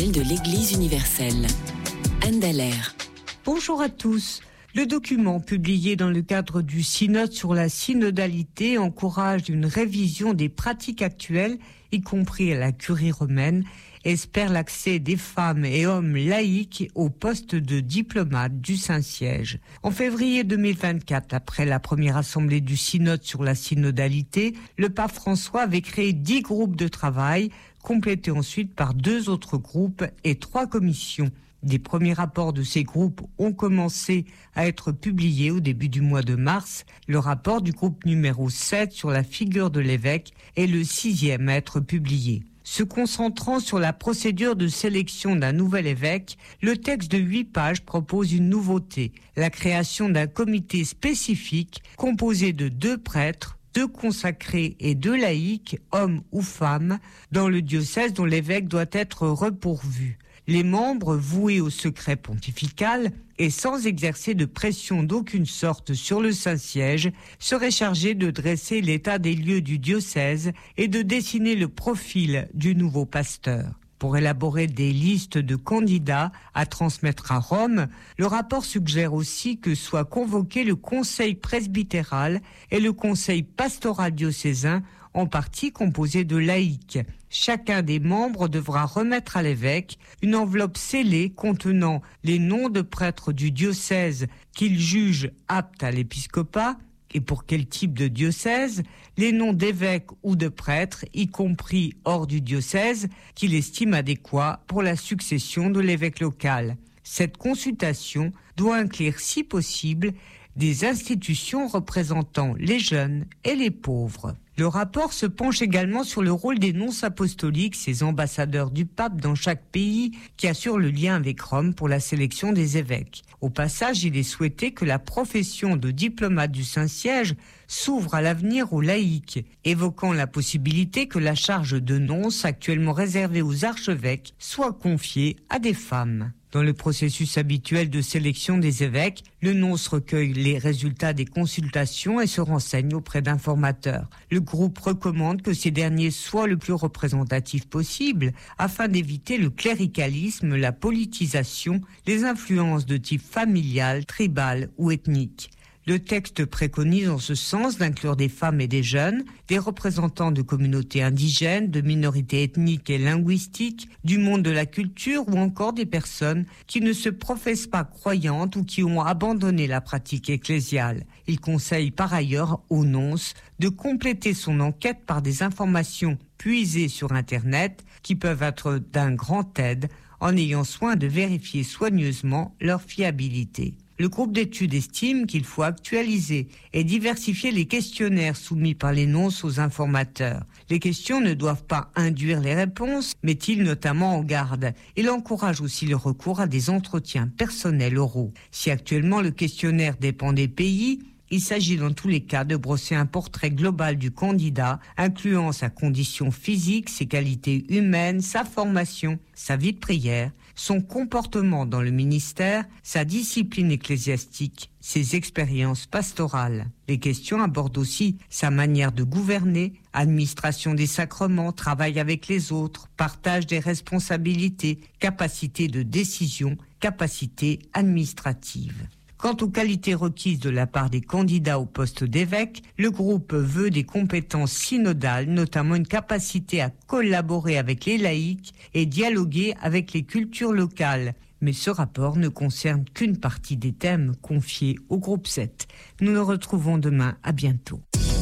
manuel de l'Église universelle. Anne Dallaire. Bonjour à tous. Le document publié dans le cadre du synode sur la synodalité encourage une révision des pratiques actuelles, y compris à la curie romaine, et espère l'accès des femmes et hommes laïcs au poste de diplomate du Saint-Siège. En février 2024, après la première assemblée du synode sur la synodalité, le pape François avait créé 10 groupes de travail, complétés ensuite par 2 autres groupes et 3 commissions. Des premiers rapports de ces groupes ont commencé à être publiés au début du mois de mars. Le rapport du groupe numéro 7 sur la figure de l'évêque est le 6e à être publié. Se concentrant sur la procédure de sélection d'un nouvel évêque, le texte de 8 pages propose une nouveauté, la création d'un comité spécifique composé de 2 prêtres, 2 consacrés et 2 laïcs, hommes ou femmes, dans le diocèse dont l'évêque doit être repourvu. Les membres, voués au secret pontifical et sans exercer de pression d'aucune sorte sur le Saint-Siège, seraient chargés de dresser l'état des lieux du diocèse et de dessiner le profil du nouveau pasteur. Pour élaborer des listes de candidats à transmettre à Rome, le rapport suggère aussi que soit convoqué le conseil presbytéral et le conseil pastoral diocésain, en partie composé de laïcs. Chacun des membres devra remettre à l'évêque une enveloppe scellée contenant les noms de prêtres du diocèse qu'il juge aptes à l'épiscopat, et pour quel type de diocèse, les noms d'évêques ou de prêtres, y compris hors du diocèse, qu'il estime adéquats pour la succession de l'évêque local. Cette consultation doit inclure, si possible, des institutions représentant les jeunes et les pauvres. Le rapport se penche également sur le rôle des nonces apostoliques, ces ambassadeurs du pape dans chaque pays qui assurent le lien avec Rome pour la sélection des évêques. Au passage, il est souhaité que la profession de diplomate du Saint-Siège s'ouvre à l'avenir aux laïcs, évoquant la possibilité que la charge de nonce, actuellement réservée aux archevêques, soit confiée à des femmes. Dans le processus habituel de sélection des évêques, le nonce recueille les résultats des consultations et se renseigne auprès d'informateurs. Le groupe recommande que ces derniers soient le plus représentatifs possible afin d'éviter le cléricalisme, la politisation, les influences de type familial, tribal ou ethnique. Le texte préconise en ce sens d'inclure des femmes et des jeunes, des représentants de communautés indigènes, de minorités ethniques et linguistiques, du monde de la culture ou encore des personnes qui ne se professent pas croyantes ou qui ont abandonné la pratique ecclésiale. Il conseille par ailleurs au nonce de compléter son enquête par des informations puisées sur Internet qui peuvent être d'un grand aide en ayant soin de vérifier soigneusement leur fiabilité. Le groupe d'études estime qu'il faut actualiser et diversifier les questionnaires soumis par les nonces aux informateurs. Les questions ne doivent pas induire les réponses, met-il notamment en garde. Il encourage aussi le recours à des entretiens personnels oraux. Si actuellement le questionnaire dépend des pays, il s'agit dans tous les cas de brosser un portrait global du candidat, incluant sa condition physique, ses qualités humaines, sa formation, sa vie de prière, son comportement dans le ministère, sa discipline ecclésiastique, ses expériences pastorales. Les questions abordent aussi sa manière de gouverner, administration des sacrements, travail avec les autres, partage des responsabilités, capacité de décision, capacité administrative. Quant aux qualités requises de la part des candidats au poste d'évêque, le groupe veut des compétences synodales, notamment une capacité à collaborer avec les laïcs et dialoguer avec les cultures locales. Mais ce rapport ne concerne qu'une partie des thèmes confiés au groupe 7. Nous nous retrouvons demain. À bientôt.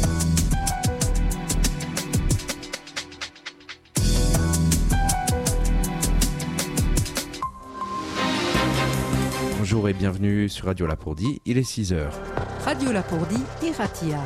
Bonjour et bienvenue sur Radio Lapourdie, il est 6h. Radio Lapourdie, Iratia.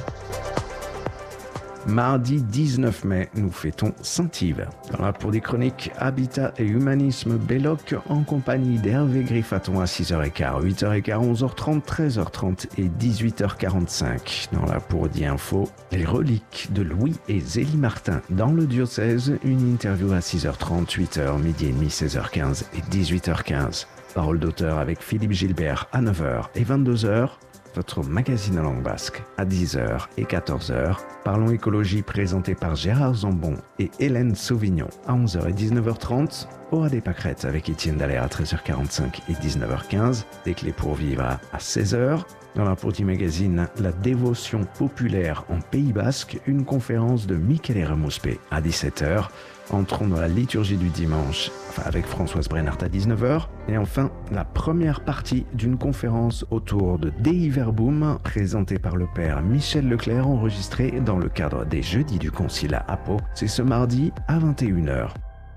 Mardi 19 mai, nous fêtons Saint-Yves. Dans la pour des chroniques Habitat et Humanisme Belloc, en compagnie d'Hervé Griffaton à 6h15, 8h15, 11h30, 13h30 et 18h45. Dans la pour des infos, les reliques de Louis et Zélie Martin. Dans le diocèse, une interview à 6h30, 8h, midi et demi, 16h15 et 18h15. Parole d'auteur avec Philippe Gilbert à 9h et 22h. notre magazine en langue basque. À 10h et 14h, Parlons écologie présenté par Gérard Zambon et Hélène Sauvignon. À 11h et 19h30, Aura des pâquerettes avec Étienne Dallaire à 13h45 et 19h15. Des clés pour vivre à 16h. Dans l'Apourdi Magazine, la dévotion populaire en Pays Basque, une conférence de Michele Remuspé à 17h. Entrons dans la liturgie du dimanche avec Françoise Brennart à 19h. Et enfin, la première partie d'une conférence autour de Dei Verbum, présentée par le père Michel Leclerc, enregistrée dans le cadre des Jeudis du Concile à Apo. C'est ce mardi à 21h.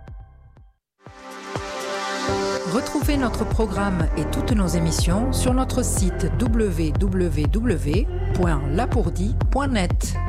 Retrouvez notre programme et toutes nos émissions sur notre site www.lapourdi.net.